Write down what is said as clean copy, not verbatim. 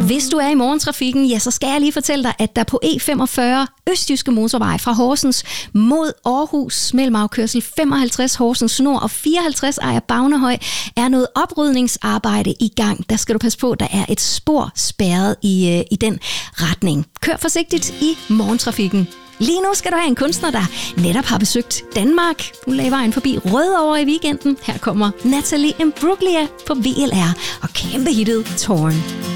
Hvis du er i morgentrafikken, ja, så skal jeg lige fortælle dig, at der på E45 Østjyske Motorvej fra Horsens mod Aarhus mellem afkørsel 55 Horsens Nord og 54 Ejer Bagnehøj er noget oprydningsarbejde i gang. Der skal du passe på, der er et spor spærret i den retning. Kør forsigtigt i morgentrafikken. Lige nu skal du have en kunstner, der netop har besøgt Danmark. Hun lagde vejen forbi Rødovre i weekenden. Her kommer Natalie Imbruglia på VLR og kæmpe hittet Torn.